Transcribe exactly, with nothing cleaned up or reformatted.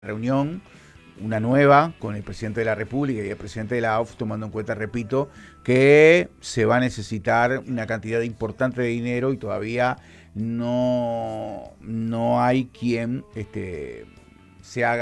reunión, una nueva, con el presidente de la República y el presidente de la A U F, tomando en cuenta, repito, que se va a necesitar una cantidad importante de dinero y todavía no, no hay quien este, se haga